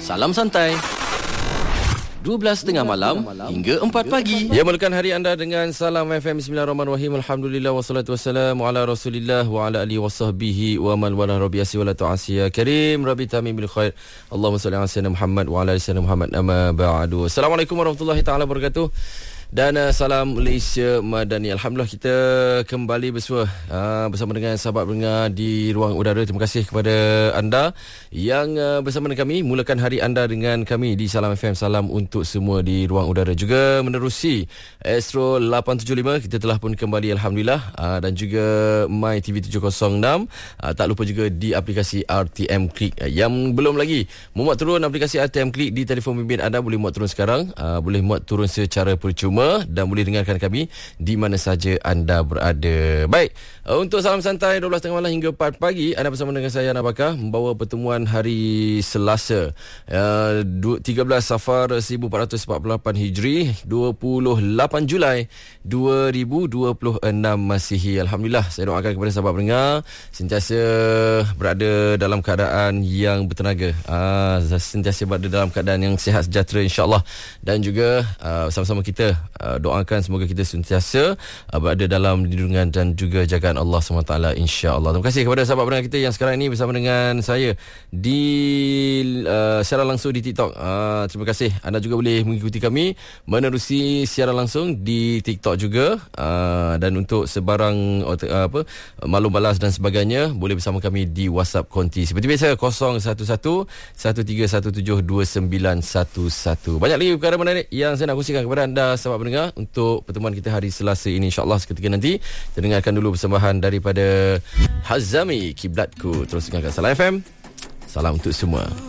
Salam Santai 12.30 malam hingga 4 pagi. Ya, mulakan hari anda dengan Salam FM. Bismillahirrahmanirrahim. Alhamdulillah wassalatu wassalamu ala Rasulillah wa ala alihi wasahbihi wa man wala rabbi yasi wala tu'asiya karim rabbi tamim bil khair. Allahumma salli ala sayyidina Muhammad wa ala ali sayyidina Muhammad amma ba'du. Assalamualaikum warahmatullahi taala wabarakatuh. Dan salam Malaysia Madani. Alhamdulillah kita kembali bersua bersama dengan sahabat pendengar di ruang udara. Terima kasih kepada anda yang bersama dengan kami. Mulakan hari anda dengan kami di Salam FM. Salam untuk semua di ruang udara. Juga menerusi Astro 875. Kita telah pun kembali Alhamdulillah. Dan juga My TV 706. Tak lupa juga di aplikasi RTM Click. Yang belum lagi memuat turun aplikasi RTM Click di telefon bimbit anda, boleh muat turun sekarang. Boleh muat turun secara percuma dan boleh dengarkan kami di mana saja anda berada. Baik, untuk Salam Santai 12.30 malam hingga 4 pagi, anda bersama dengan saya Ana Bakar membawa pertemuan hari Selasa 13 Safar 1448 Hijri, 28 Julai 2026 Masihi. Alhamdulillah, saya doakan kepada sahabat pendengar sentiasa berada dalam keadaan yang bertenaga, sentiasa berada dalam keadaan yang sihat sejahtera insya-Allah, dan juga sama-sama kita doakan semoga kita sentiasa berada dalam lindungan dan juga jagaan Allah SWT insya-Allah. Terima kasih kepada sahabat pendengar kita yang sekarang ini bersama dengan saya di secara langsung di TikTok. Terima kasih. Anda juga boleh mengikuti kami menerusi siaran langsung di TikTok juga, dan untuk sebarang maklum balas dan sebagainya boleh bersama kami di WhatsApp konti seperti biasa 011 1317 2911. Banyak lagi perkara menarik yang saya nak kongsikan kepada anda sahabat pendengar untuk pertemuan kita hari Selasa ini insya-Allah. Seketika nanti kita dengarkan dulu persembahan daripada Hazami Kiblatku. Terus dengarkan Salam FM. Salam untuk semua.